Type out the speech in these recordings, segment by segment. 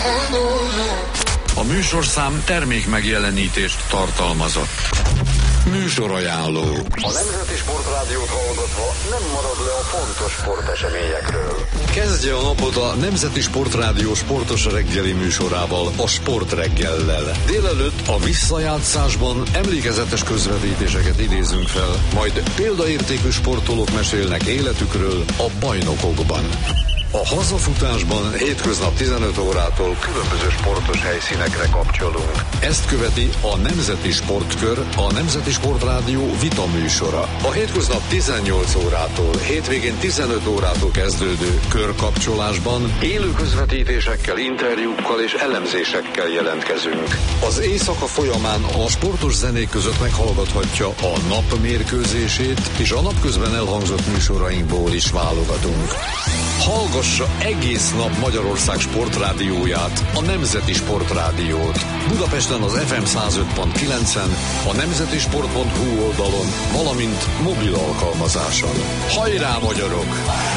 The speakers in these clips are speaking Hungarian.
A műsorszám termék megjelenítést tartalmazott. Műsorajánló. A Nemzeti Sportrádiót hallgatva nem marad le a fontos sporteseményekről. Kezdje a napot a Nemzeti Sportrádió sportos reggeli műsorával, a Sportreggellel. Délelőtt a visszajátszásban emlékezetes közvetítéseket idézünk fel, majd példaértékű sportolók mesélnek életükről a bajnokokban. A hazafutásban hétköznap 15 órától különböző sportos helyszínekre kapcsolunk. Ezt követi a Nemzeti Sportkör, a Nemzeti Sportrádió vita műsora. A hétköznap 18 órától, hétvégén 15 órától kezdődő körkapcsolásban élő közvetítésekkel, interjúkkal és elemzésekkel jelentkezünk. Az éjszaka folyamán a sportos zenék között meghallgathatja a nap mérkőzését, és a napközben elhangzott műsorainkból is válogatunk. Hallgassa egész nap Magyarország sportrádióját, a Nemzeti Sportrádiót. Budapesten az FM 105.9-en, a nemzetisport.hu oldalon, valamint mobil alkalmazáson. Hajrá, magyarok!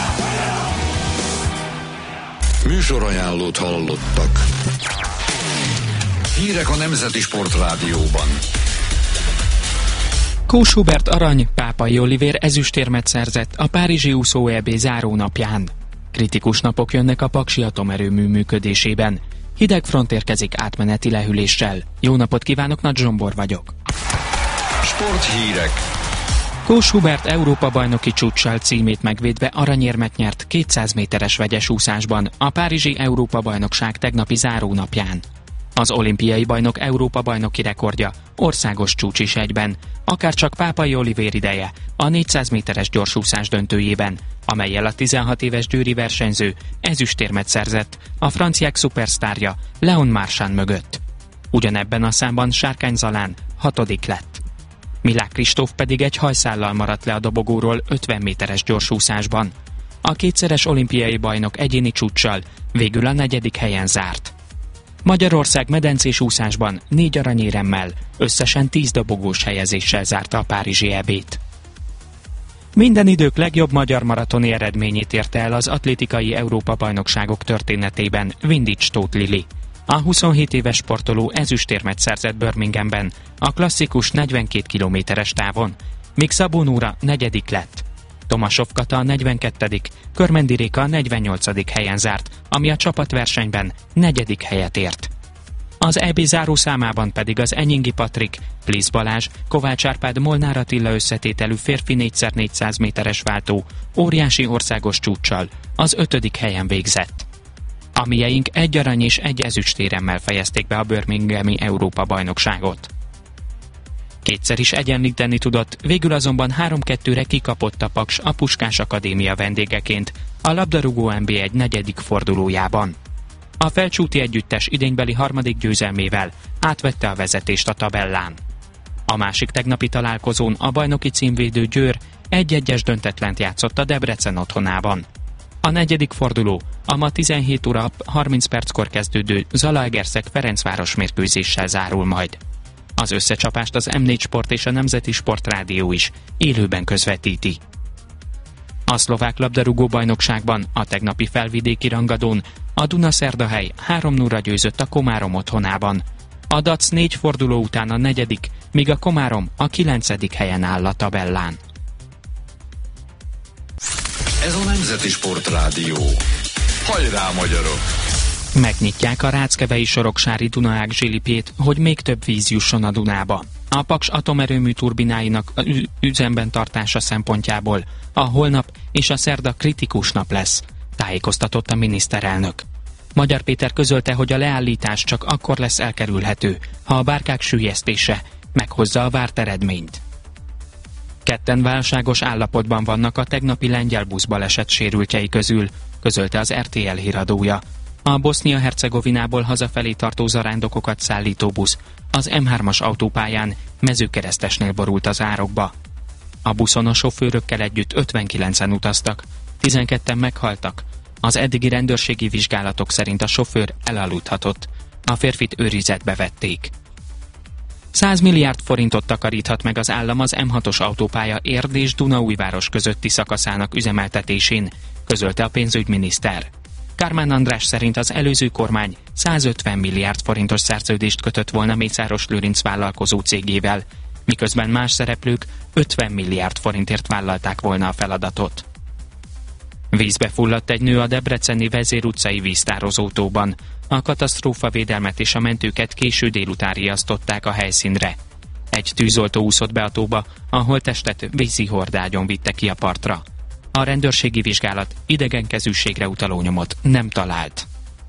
Műsorajánlót hallottak. Hírek a Nemzeti Sportrádióban. Kós Hubert arany, Pápai Olivér ezüstérmet szerzett a párizsi úszó EB zárónapján. Kritikus napok jönnek a paksi atomerőmű működésében. Hideg front érkezik átmeneti lehűléssel. Jó napot kívánok, Nagy Zsombor vagyok. Sporthírek. Kós Hubert Európa-bajnoki csúccsal címét megvédve aranyérmet nyert 200 méteres vegyes úszásban a párizsi Európa-bajnokság tegnapi zárónapján. Az olimpiai bajnok Európa-bajnoki rekordja országos csúcs is egyben, akárcsak Pápai Olivér ideje a 400 méteres gyorsúszás döntőjében, amellyel a 16 éves győri versenyző ezüstérmet szerzett a franciák szupersztárja Leon Marchand mögött. Ugyanebben a számban Sárkány Zalán 6. lett. Milák Kristóf pedig egy hajszállal maradt le a dobogóról 50 méteres gyorsúszásban. A kétszeres olimpiai bajnok egyéni csúccsal végül a 4. helyen zárt. Magyarország medencés úszásban 4 aranyéremmel, összesen 10 dobogós helyezéssel zárta a párizsi EB-t. Minden idők legjobb magyar maratoni eredményét érte el az atlétikai Európa-bajnokságok történetében Vindics Tóth Lili. A 27 éves sportoló ezüstérmet szerzett Birminghamben a klasszikus 42 kilométeres távon, míg Szabó Nóra 4. lett. Tomasov Kata a 42., Körmendi Réka a 48. helyen zárt, ami a csapatversenyben 4. helyet ért. Az EB zárószámában pedig az Enyingi Patrik, Plisz Balázs, Kovács Árpád, Molnár Attila összetételű férfi 4x400 méteres váltó óriási országos csúccsal az 5. helyen végzett. A mieink 1 arany és 1 ezüstéremmel fejezték be a birminghami Európa-bajnokságot. Kétszer is egyenlíteni tudott, végül azonban 3-2-re kikapott a Paks a Puskás Akadémia vendégeként a labdarúgó NB1 4. fordulójában. A Felcsúti együttes idénybeli 3. győzelmével átvette a vezetést a tabellán. A másik tegnapi találkozón a bajnoki címvédő Győr 1-1-es döntetlent játszott a Debrecen otthonában. A 4. forduló a ma 17 óra 30 perckor kezdődő Zalaegerszeg-Ferencváros mérkőzéssel zárul majd. Az összecsapást az M4 Sport és a Nemzeti Sportrádió is élőben közvetíti. A szlovák labdarúgó bajnokságban a tegnapi felvidéki rangadón a Dunaszerdahely 3-0-ra győzött a Komárom otthonában. A Dac 4 forduló után a 4., míg a Komárom a 9. helyen áll a tabellán. Ez a Nemzeti Sportrádió. Hajrá, magyarok! Megnyitják a Ráckevei Soroksári Dunaág zsilipét, hogy még több víz jusson a Dunába. A Paks atomerőmű turbináinak üzemben tartása szempontjából a holnap és a szerda kritikus nap lesz, tájékoztatott a miniszterelnök. Magyar Péter közölte, hogy a leállítás csak akkor lesz elkerülhető, ha a bárkák süllyesztése meghozza a várt eredményt. 2 válságos állapotban vannak a tegnapi lengyel buszbaleset sérültjei közül, közölte az RTL híradója. A Bosznia-Hercegovinából hazafelé tartó zarándokokat szállító busz az M3-as autópályán Mezőkeresztesnél borult az árokba. A buszon a sofőrökkel együtt 59-en utaztak, 12-en meghaltak. Az eddigi rendőrségi vizsgálatok szerint a sofőr elaludhatott. A férfit őrizetbe vették. 100 milliárd forintot takaríthat meg az állam az M6-os autópálya Érd és Dunaújváros közötti szakaszának üzemeltetésén, közölte a pénzügyminiszter. Kármán András szerint az előző kormány 150 milliárd forintos szerződést kötött volna Mészáros Lőrinc vállalkozó cégével, miközben más szereplők 50 milliárd forintért vállalták volna a feladatot. Vízbe fulladt egy nő a debreceni Vezér utcai víztározótóban. A katasztrófavédelmet és a mentőket késő délután riasztották a helyszínre. Egy tűzoltó úszott be a tóba, a holttestet vízi hordágyon vitte ki a partra. A rendőrségi vizsgálat idegenkezűségre utaló nyomot nem talált.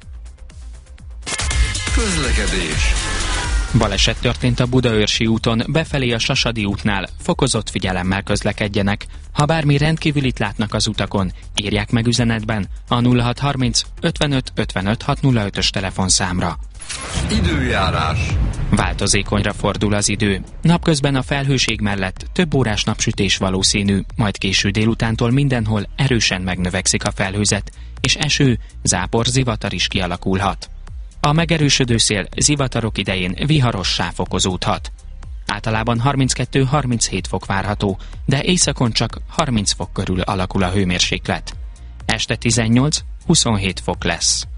Közlekedés. Baleset történt a Budaörsi úton, befelé a Sasadi útnál, fokozott figyelemmel közlekedjenek. Ha bármi rendkívülit látnak az utakon, írják meg üzenetben a 0630 55 55 605-ös telefonszámra. Időjárás. Változékonyra fordul az idő. Napközben a felhőség mellett több órás napsütés valószínű, majd késő délutántól mindenhol erősen megnövekszik a felhőzet, és eső, zápor, zivatar is kialakulhat. A megerősödő szél zivatarok idején viharossá fokozódhat. Általában 32-37 fok várható, de északon csak 30 fok körül alakul a hőmérséklet. Este 18-27 fok lesz.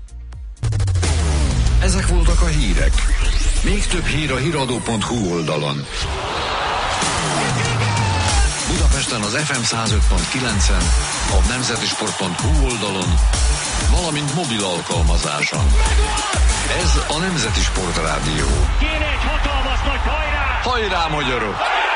Ezek voltak a hírek. Még több hír a hiradó.hu oldalon. Budapesten az FM 105.9-en, a nemzetisport.hu oldalon, valamint mobil alkalmazáson. Ez a Nemzeti Sport Rádió. Kéne egy hatalmas nagy hajrá! Hajrá, magyarok!